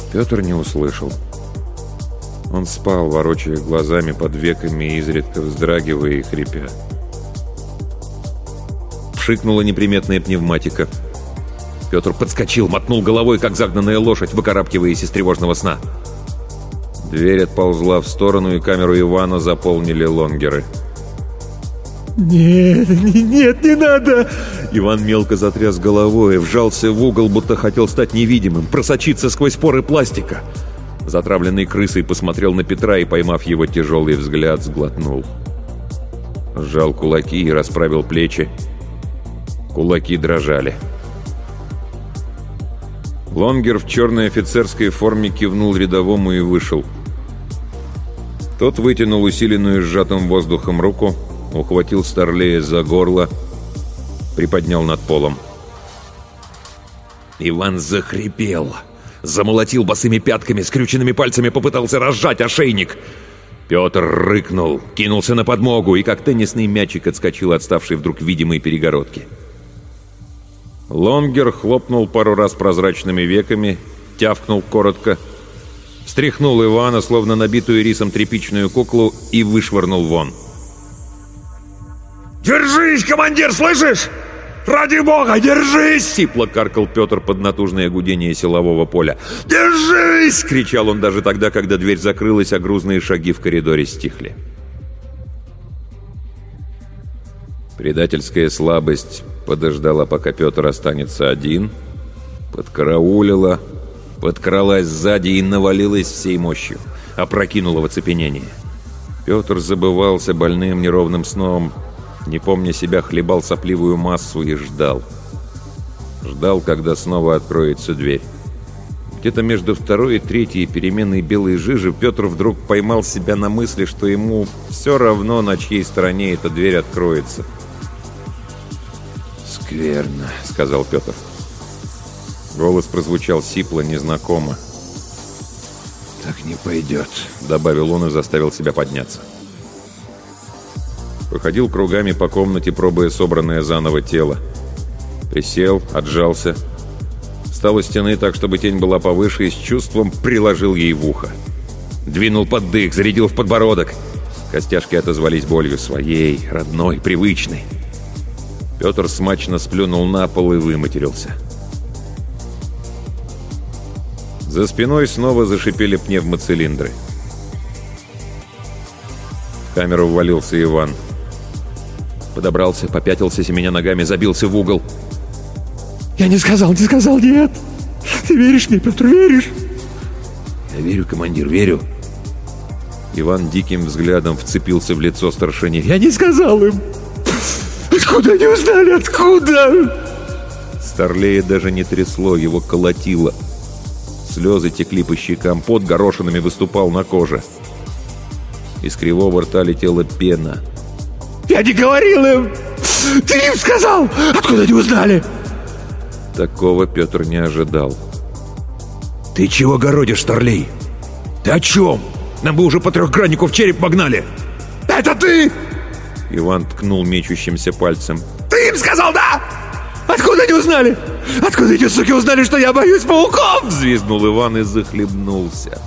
Петр не услышал. Он спал, ворочая глазами под веками, изредка вздрагивая и хрипя. Пшикнула неприметная пневматика. Петр подскочил, мотнул головой, как загнанная лошадь, выкарабкиваясь из тревожного сна. Дверь отползла в сторону, и камеру Ивана заполнили лонгеры. «Нет, не надо!» Иван мелко затряс головой, вжался в угол, будто хотел стать невидимым, просочиться сквозь поры пластика. Затравленный крысой посмотрел на Петра и, поймав его тяжелый взгляд, сглотнул. Сжал кулаки и расправил плечи. Кулаки дрожали. Лонгер в черной офицерской форме кивнул рядовому и вышел. Тот вытянул усиленную сжатым воздухом руку, ухватил Старлея за горло, приподнял над полом. Иван захрипел, замолотил босыми пятками, скрюченными пальцами попытался разжать ошейник. Петр рыкнул, кинулся на подмогу и, как теннисный мячик, отскочил отставший вдруг видимой перегородки. Лонгер хлопнул пару раз прозрачными веками, тявкнул коротко, встряхнул Ивана, словно набитую рисом тряпичную куклу, и вышвырнул вон. «Держись, командир, слышишь? Ради бога, держись!» — сипло каркал Петр под натужное гудение силового поля. «Держись!» — кричал он даже тогда, когда дверь закрылась, а грузные шаги в коридоре стихли. Предательская слабость подождала, пока Петр останется один, подкараулила, подкралась сзади и навалилась всей мощью, опрокинула в оцепенение. Петр забывался больным неровным сном, не помня себя, хлебал сопливую массу и ждал. Ждал, когда снова откроется дверь. Где-то между второй и третьей переменной белой жижи Петр вдруг поймал себя на мысли, что ему все равно, на чьей стороне эта дверь откроется. «Скверно», — сказал Петр. Голос прозвучал сипло, незнакомо. «Так не пойдет», — добавил он и заставил себя подняться. Походил кругами по комнате, пробуя собранное заново тело. Присел, отжался. Встал у стены так, чтобы тень была повыше, и с чувством приложил ей в ухо. Двинул под дых, зарядил в подбородок. Костяшки отозвались болью своей, родной, привычной. Петр смачно сплюнул на пол и выматерился. За спиной снова зашипели пневмоцилиндры. В камеру ввалился Иван. Подобрался, попятился, семеня ногами, забился в угол. «Я не сказал, нет! Ты веришь мне, Петр, веришь?» «Я верю, командир, верю!» Иван диким взглядом вцепился в лицо старшине. «Я не сказал им! Откуда они узнали, откуда?» Старлея даже не трясло, его колотило. Слезы текли по щекам, пот горошинами выступал на коже. Из кривого рта летела пена. «Я не говорил им! Ты им сказал! Откуда они узнали?» Такого Петр не ожидал. «Ты чего городишь, Старлей? Ты о чем? Нам бы уже по трехграннику в череп погнали!» «Это ты!» Иван ткнул мечущимся пальцем. «Ты им сказал, да? Откуда они узнали? Откуда эти суки узнали, что я боюсь пауков?» Взвизгнул Иван и захлебнулся.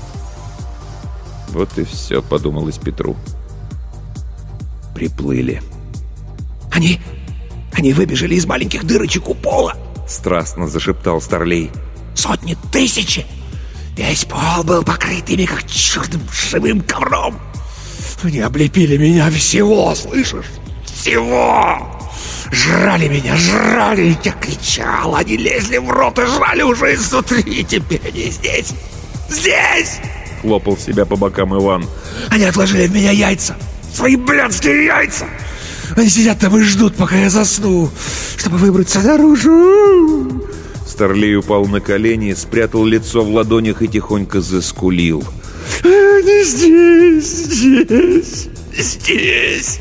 Вот и все, подумалось Петру. Приплыли. Они выбежали из маленьких дырочек у пола, страстно зашептал Старлей. «Сотни, тысячи! Весь пол был покрыт ими, как черным живым ковром! Они облепили меня всего, слышишь? Всего! Жрали меня, жрали! Я кричал, они лезли в рот и жрали уже изнутри, и теперь они здесь! Здесь!» Хлопал себя по бокам Иван. «Они отложили в меня яйца! Свои блядские яйца! Они сидят там и ждут, пока я засну, чтобы выбраться наружу!» Старлей упал на колени, спрятал лицо в ладонях и тихонько заскулил. «Они здесь!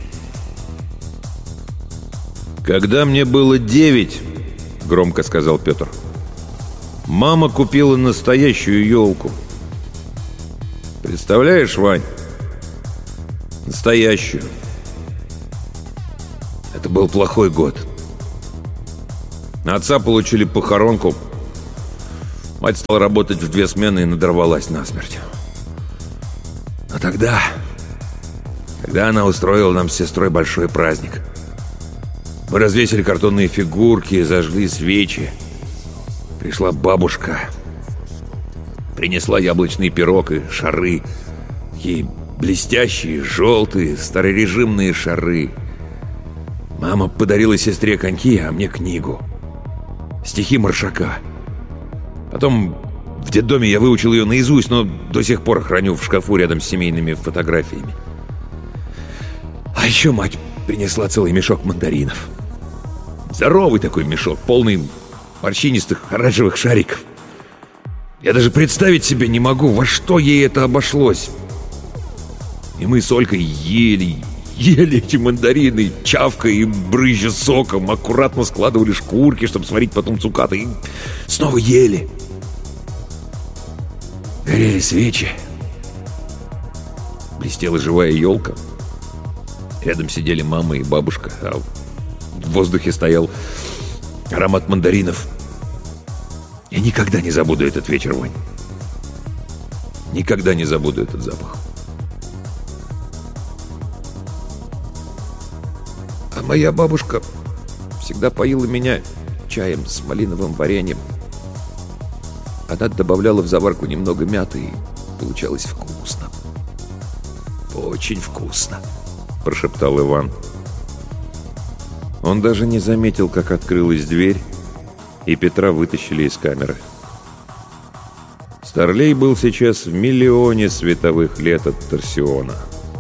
«Когда мне было 9, — громко сказал Петр, — мама купила настоящую елку. Представляешь, Вань? Настоящую. Это был плохой год. Отца получили похоронку. Мать стала работать в 2 смены и надорвалась насмерть. Но тогда она устроила нам с сестрой большой праздник. Мы развесили картонные фигурки, зажгли свечи. Пришла бабушка, принесла яблочный пирог и шары. Такие блестящие, желтые, старорежимные шары. Мама подарила сестре коньки, а мне книгу. Стихи Маршака. Потом в детдоме я выучил ее наизусть, но до сих пор храню в шкафу рядом с семейными фотографиями. А еще мать принесла целый мешок мандаринов. Здоровый такой мешок, полный морщинистых оранжевых шариков. Я даже представить себе не могу, во что ей это обошлось. И мы с Олькой ели эти мандарины, чавкая и брызжа соком, аккуратно складывали шкурки, чтобы сварить потом цукаты, и снова ели. Горели свечи. Блестела живая елка. Рядом сидели мама и бабушка, а в воздухе стоял аромат мандаринов. Я никогда не забуду этот вечер, Вань. Никогда не забуду этот запах. А моя бабушка всегда поила меня чаем с малиновым вареньем. Она добавляла в заварку немного мяты, и получалось вкусно. Очень вкусно, прошептал Иван. Он даже не заметил, как открылась дверь, и Петра вытащили из камеры. Старлей был сейчас в 1 миллионе световых лет от Торсиона.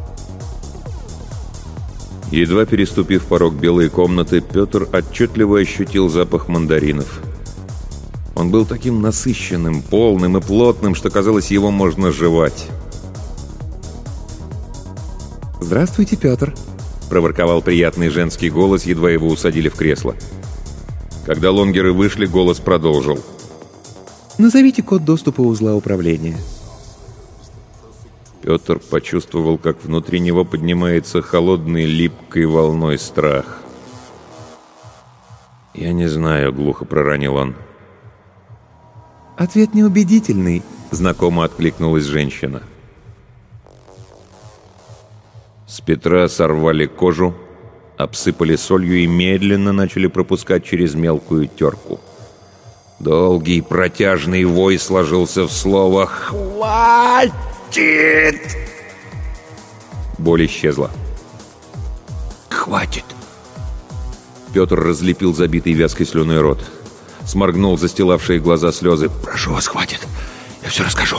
Едва переступив порог белой комнаты, Петр отчетливо ощутил запах мандаринов. Он был таким насыщенным, полным и плотным, что, казалось, его можно жевать. «Здравствуйте, Петр», — проворковал приятный женский голос, едва его усадили в кресло. Когда лонгеры вышли, голос продолжил. «Назовите код доступа узла управления». Петр почувствовал, как внутри него поднимается холодной липкой волной страх. «Я не знаю», — глухо проронил он. «Ответ неубедительный», — знакомо откликнулась женщина. С Петра сорвали кожу, обсыпали солью и медленно начали пропускать через мелкую терку. Долгий протяжный вой сложился в слово «Хватит!». Боль исчезла. «Хватит!» Петр разлепил забитый вязкой слюной рот. Сморгнул застилавшие глаза слезы. «Прошу вас, хватит! Я все расскажу!»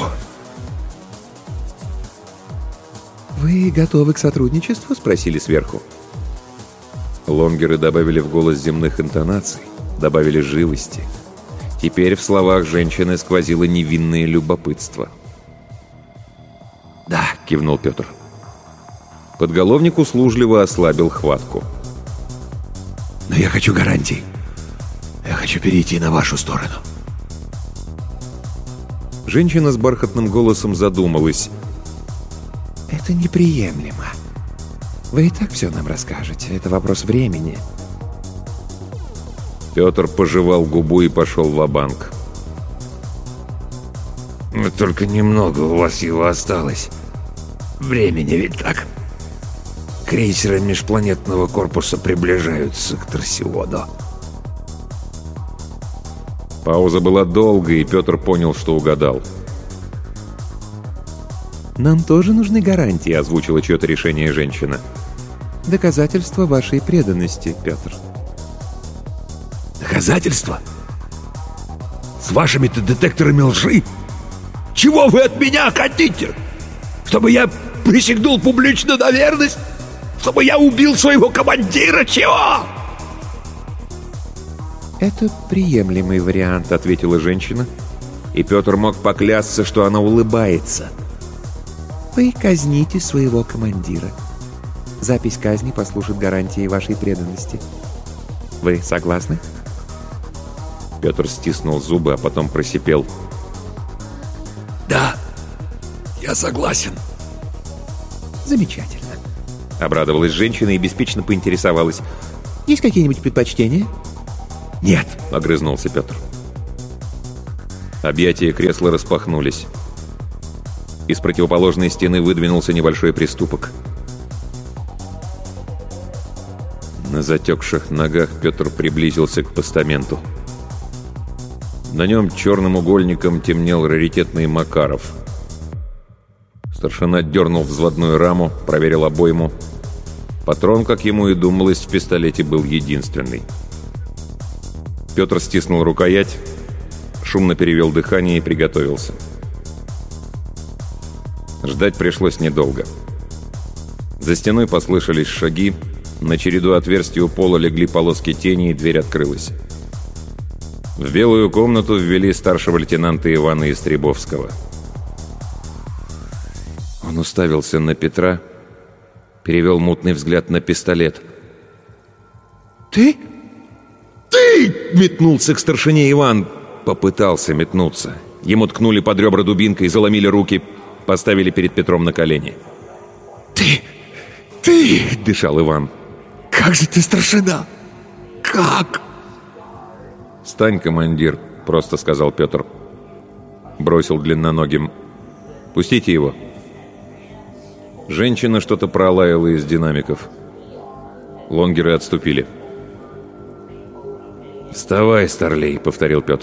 «Вы готовы к сотрудничеству?» — спросили сверху. Лонгеры добавили в голос земных интонаций, добавили живости. Теперь в словах женщины сквозило невинное любопытство. «Да», — кивнул Петр. Подголовник услужливо ослабил хватку. «Но я хочу гарантий. Я хочу перейти на вашу сторону». Женщина с бархатным голосом задумалась. «Это неприемлемо. Вы и так все нам расскажете. Это вопрос времени». Петр пожевал губу и пошел ва-банк. «Только немного у вас его осталось. Времени ведь так? Крейсеры межпланетного корпуса приближаются к Торсиону». Пауза была долгой, и Петр понял, что угадал. «Нам тоже нужны гарантии», — озвучила чье-то решение женщина. «Доказательства вашей преданности, Петр». «Доказательства? С вашими-то детекторами лжи? Чего вы от меня хотите? Чтобы я присягнул публично на верность? Чтобы я убил своего командира? Чего?» «Это приемлемый вариант», — ответила женщина, и Петр мог поклясться, что она улыбается. «Вы казните своего командира. Запись казни послужит гарантией вашей преданности. Вы согласны?» Петр стиснул зубы, а потом просипел. «Да, я согласен». «Замечательно», — обрадовалась женщина и беспечно поинтересовалась. «Есть какие-нибудь предпочтения?» «Нет», — огрызнулся Петр. Объятия кресла распахнулись. Из противоположной стены выдвинулся небольшой приступок. На затекших ногах Петр приблизился к постаменту. На нем черным угольником темнел раритетный Макаров. Старшина дернул взводную раму, проверил обойму. Патрон, как ему и думалось, в пистолете был единственный. Петр стиснул рукоять, шумно перевел дыхание и приготовился. Ждать пришлось недолго. За стеной послышались шаги, на череду отверстий у пола легли полоски тени, и дверь открылась. В белую комнату ввели старшего лейтенанта Ивана Истребовского. Он уставился на Петра, перевел мутный взгляд на пистолет. «Ты?» «Ты!» — метнулся к старшине Иван. Попытался метнуться. Ему ткнули под ребра дубинкой, заломили руки, поставили перед Петром на колени. «Ты!» — дышал Иван. «Как же ты, старшина? Как?» «Встань, командир», — просто сказал Петр. Бросил длинноногим. «Пустите его». Женщина что-то пролаяла из динамиков. Лонгеры отступили. «Вставай, старлей», — повторил Петр.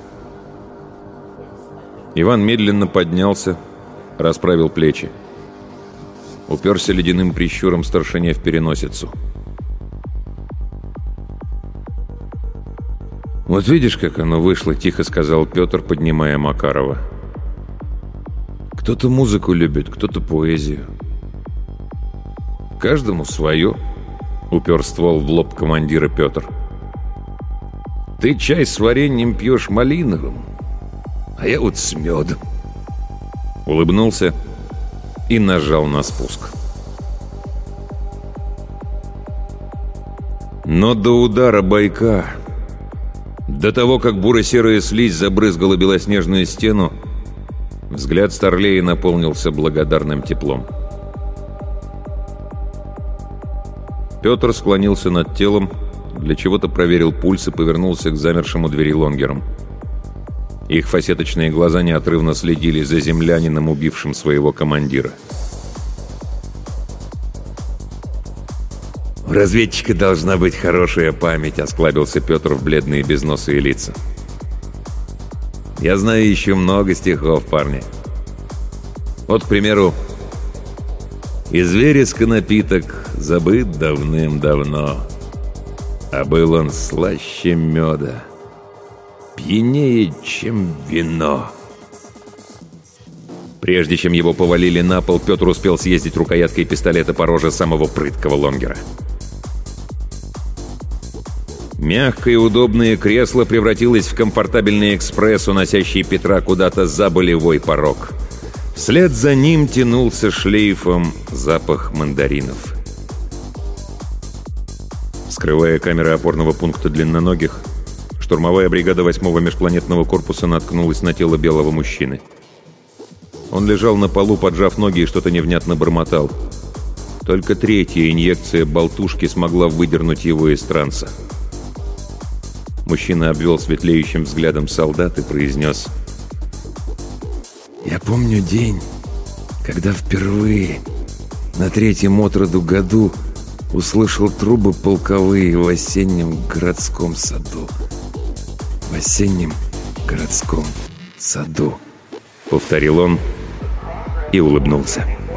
Иван медленно поднялся, расправил плечи. Уперся ледяным прищуром старшине в переносицу. «Вот видишь, как оно вышло», — тихо сказал Петр, поднимая Макарова. «Кто-то музыку любит, кто-то поэзию. Каждому свое», — упер ствол в лоб командира Петр. «Ты чай с вареньем пьешь малиновым, а я вот с медом». Улыбнулся и нажал на спуск. Но до удара байка, до того, как буро-серая слизь забрызгала белоснежную стену, взгляд старлея наполнился благодарным теплом. Петр склонился над телом, для чего-то проверил пульс и повернулся к замершему двери лонгерам. Их фасеточные глаза неотрывно следили за землянином, убившим своего командира. «У разведчика должна быть хорошая память», — осклабился Петр в бледные безносые лица. «Я знаю еще много стихов, парни. Вот, к примеру, «Из вереска напиток забыт давным-давно, а был он слаще меда, пьянее, чем вино». Прежде чем его повалили на пол, Петр успел съездить рукояткой пистолета по роже самого прыткого лонгера. Мягкое и удобное кресло превратилось в комфортабельный экспресс, уносящий Петра куда-то за болевой порог. Вслед за ним тянулся шлейфом запах мандаринов. Скрывая камеры опорного пункта длинноногих, штурмовая бригада 8-го межпланетного корпуса наткнулась на тело белого мужчины. Он лежал на полу, поджав ноги, и что-то невнятно бормотал. Только третья инъекция болтушки смогла выдернуть его из транса. Мужчина обвел светлеющим взглядом солдат и произнес: «Я помню день, когда впервые на 3-м от роду году услышал трубы полковые в осеннем городском саду. В осеннем городском саду», — повторил он и улыбнулся.